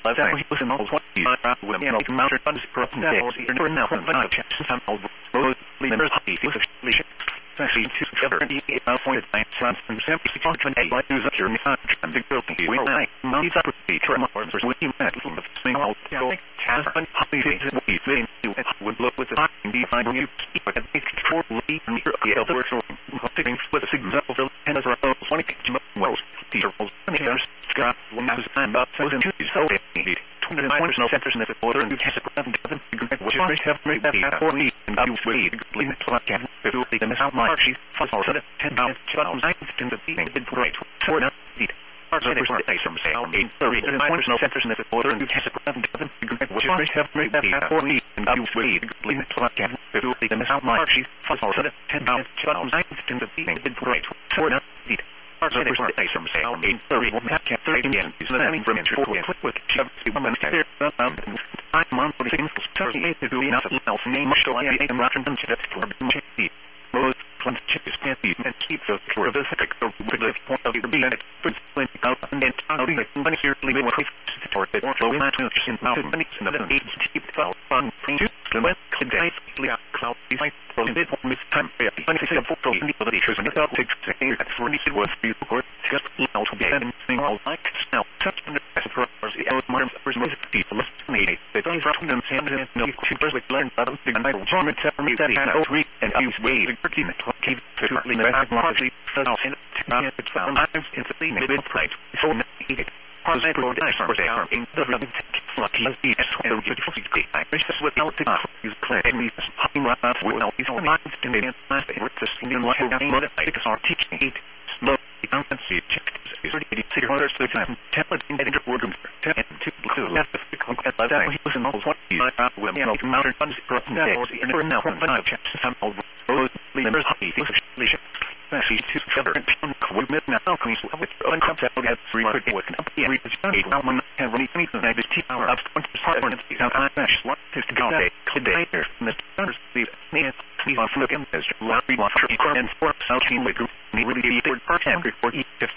left that he was in all 20 women and mounted funds for up and down or now from the chest some old road leaders he was actually two together and he appointed by France and simply to a like use of your and the girl he will like mounts up the terminals with him at the swing all has been happy to be saying you would look with the define you but at least for lead and the other works taking with a signal for and as a 20 wells teacher was Scott when I was about 2002 so it 29 no centers in the order and you has a which is have made that for me and I was waiting to look at the miss out my she's also 10 pounds 9 in the evening did great for now the from sale 8:30 no centers in the order and you has a which is have made that for me and I was waiting to look at the miss out my she's also 10 pounds 9 in the evening did great for now the from sale 8:30 again is the name from with woman I'm on the things 38 to do nothing else name so I am Russian and the most fun chip is fancy and keep the for the point of the being when out and then when here living with or the so not to in mountain in the age keep fun to when could I cloud is like for the miss time when I say a photo in the shows and it takes at for it was before just to be and thing all like now such an for the outmarks people made they don't from them and no cheapers like learn about the night charm it for me that he had over and I was way the 13 keep certainly back largely so it's found I'm in the thing mid price so needed positive or they are in the lucky as the beautiful I wish this would not use play and we hopping right off well he's only not in the last with the singing like because our teaching it slow see is already 86 orders to the time tablet in the organ 10 to blue left the he was in all 20 women you know mounted funds for now from 5 checks some old road leaders happy actually two together and we met now can you with concept at 3 quick with reach 8 now when have any anything I just teach our up 20 and see how I dash what is to go day here and the others the man we want to look in as larry want to and for out team with really be for 10 before each